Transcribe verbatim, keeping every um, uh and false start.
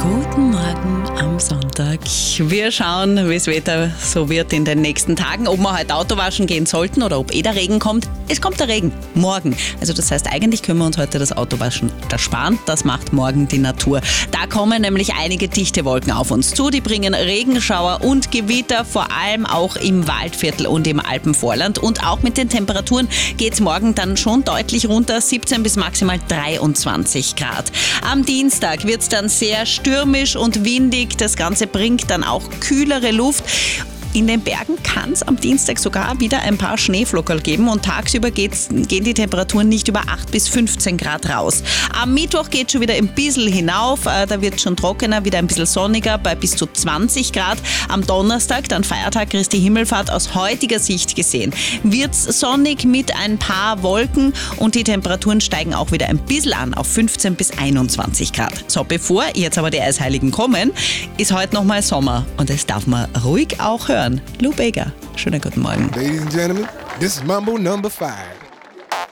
Guten Morgen am Sonntag. Wir schauen, wie das Wetter so wird in den nächsten Tagen, ob wir heute Auto waschen gehen sollten oder ob eh der Regen kommt. Es kommt der Regen morgen. Also das heißt, eigentlich können wir uns heute das Autowaschen ersparen. Das macht morgen die Natur. Da kommen nämlich einige dichte Wolken auf uns zu. Die bringen Regenschauer und Gewitter, vor allem auch im Waldviertel und im Alpenvorland. Und auch mit den Temperaturen geht es morgen dann schon deutlich runter, siebzehn bis maximal dreiundzwanzig Grad. Am Dienstag wird es dann sehr stürmisch und windig. Das Ganze bringt dann auch kühlere Luft. In den Bergen kann es am Dienstag sogar wieder ein paar Schneeflockerl geben und tagsüber geht's, gehen die Temperaturen nicht über acht bis fünfzehn Grad raus. Am Mittwoch geht es schon wieder ein bisschen hinauf, äh, da wird es schon trockener, wieder ein bisschen sonniger bei bis zu zwanzig Grad. Am Donnerstag, dann Feiertag Christi Himmelfahrt, aus heutiger Sicht gesehen, wird es sonnig mit ein paar Wolken und die Temperaturen steigen auch wieder ein bisschen an auf fünfzehn bis einundzwanzig Grad. So, bevor jetzt aber die Eisheiligen kommen, ist heute nochmal Sommer und das darf man ruhig auch hören. Lou Bega, schönen guten Morgen. Ladies and gentlemen, this is Mambo number five.